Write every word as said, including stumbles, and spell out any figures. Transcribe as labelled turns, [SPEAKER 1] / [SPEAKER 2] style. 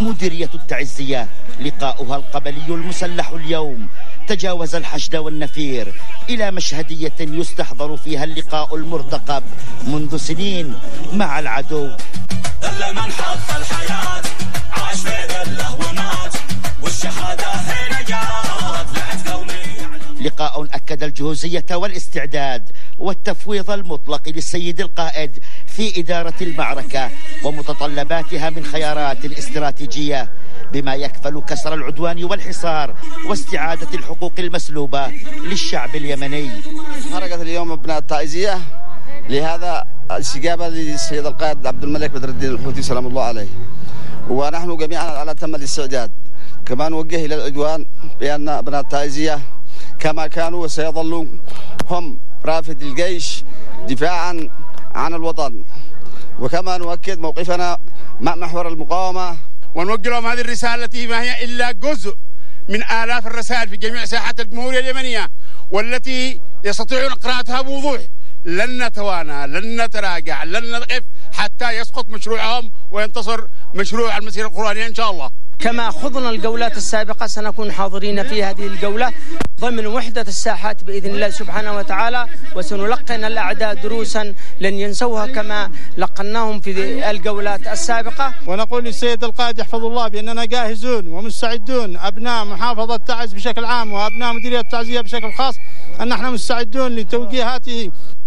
[SPEAKER 1] مديرية التعزية لقاؤها القبلي المسلح اليوم تجاوز الحشد والنفير إلى مشهدية يستحضر فيها اللقاء المرتقب منذ سنين مع العدو.
[SPEAKER 2] ذل من حط الحياة عاش في ذله ومات والشهادة هي نجاة لعت قومي.
[SPEAKER 1] لقاء أكد الجهوزية والاستعداد والتفويض المطلق للسيد القائد في إدارة المعركة ومتطلباتها من خيارات استراتيجية بما يكفل كسر العدوان والحصار واستعادة الحقوق المسلوبة للشعب اليمني.
[SPEAKER 3] حركة اليوم ابناء التعزية لهذا استجابة للسيد القائد عبد الملك بدر الدين الحوثي سلام الله عليه، ونحن جميعا على تم الاستعداد. كما نوجه إلى العدوان بأن ابناء التعزية كما كانوا وسيظلون هم رافد الجيش دفاعا عن الوطن، وكما نؤكد موقفنا مع محور المقاومة
[SPEAKER 4] ونوجه لهم هذه الرسالة التي ما هي إلا جزء من آلاف الرسائل في جميع ساحات الجمهورية اليمنية والتي يستطيعون قراءتها بوضوح. لن نتوانى، لن نتراجع، لن نقف حتى يسقط مشروعهم وينتصر مشروع المسيرة القرآنية إن شاء الله.
[SPEAKER 5] كما خضنا الجولات السابقة سنكون حاضرين في هذه الجولة ضمن وحدة الساحات بإذن الله سبحانه وتعالى، وسنلقن الأعداء دروسا لن ينسوها كما لقناهم في الجولات السابقة.
[SPEAKER 6] ونقول للسيد القائد يحفظ الله بأننا جاهزون ومستعدون، أبناء محافظة تعز بشكل عام وأبناء مديرية التعزية بشكل خاص، أن نحن مستعدون لتوجيهاته